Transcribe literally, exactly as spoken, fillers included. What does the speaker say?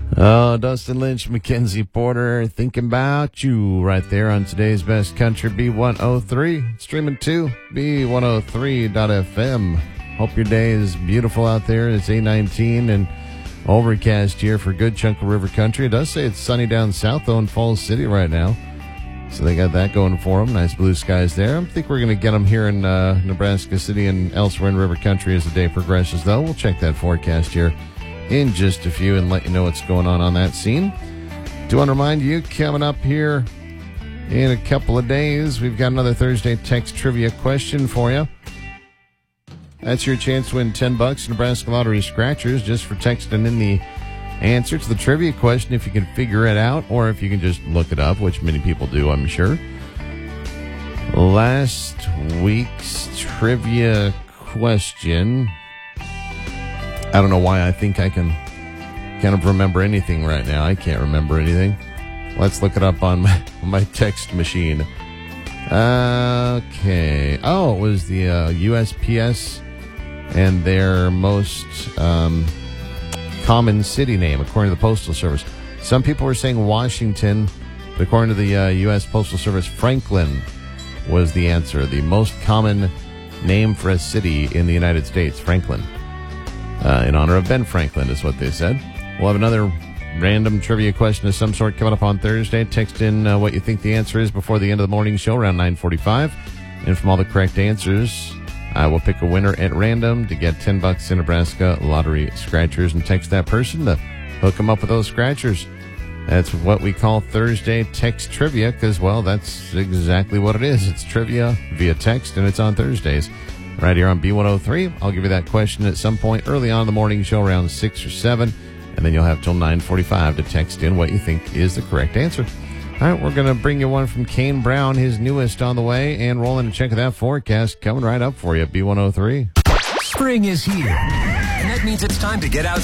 Oh, Dustin Lynch, Mackenzie Porter, thinking about you right there on today's Best Country B one oh three. Streaming to B one oh three dot F M. Hope your day is beautiful out there. It's eight nineteen and overcast here for a good chunk of river country. It does say it's sunny down south, though, in Falls City right now. So they got that going for them. Nice blue skies there. I think we're going to get them here in uh, Nebraska City and elsewhere in river country as the day progresses, though. We'll check that forecast here in just a few and let you know what's going on on that scene. Do want to remind you, coming up here in a couple of days, we've got another Thursday text trivia question for you. That's your chance to win ten bucks Nebraska Lottery Scratchers just for texting in the answer to the trivia question if you can figure it out, or if you can just look it up, which many people do, I'm sure. Last week's trivia question, I don't know why I think I can kind of remember anything right now. I can't remember anything. Let's look it up on my, my text machine. Okay. Oh, it was the uh, U S P S and their most um, common city name, according to the Postal Service. Some people were saying Washington, but according to the uh, U S Postal Service, Franklin was the answer. The most common name for a city in the United States, Franklin. Uh, in honor of Ben Franklin, is what they said. We'll have another random trivia question of some sort coming up on Thursday. Text in uh, what you think the answer is before the end of the morning show, around nine forty-five. And from all the correct answers, I will pick a winner at random to get ten bucks in Nebraska Lottery Scratchers, and text that person to hook them up with those scratchers. That's what we call Thursday text trivia, because, well, that's exactly what it is. It's trivia via text, and it's on Thursdays. Right here on B one oh three. I'll give you that question at some point early on in the morning show, around six or seven, and then you'll have till nine forty-five to text in what you think is the correct answer. All right, we're going to bring you one from Kane Brown, his newest on the way, and rolling a check of that forecast coming right up for you at B one oh three. Spring is here, and that means it's time to get out.